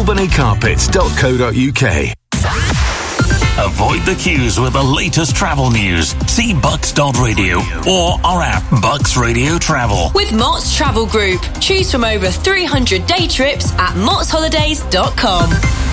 albanycarpets.co.uk. Avoid the queues with the latest travel news. See Bucks.radio or our app Bucks Radio Travel. With Mott's Travel Group. Choose from over 300 day trips at mottsholidays.com.